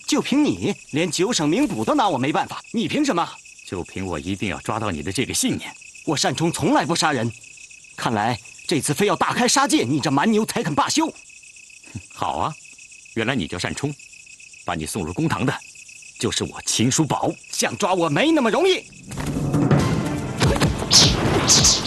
就凭你，连九省名捕都拿我没办法，你凭什么？ 就凭我一定要抓到你的这个信念。 我单冲从来不杀人，看来这次非要大开杀戒，你这蛮牛才肯罢休。 好啊，原来你叫单冲，把你送入公堂的，就是我秦叔宝。 想抓我没那么容易。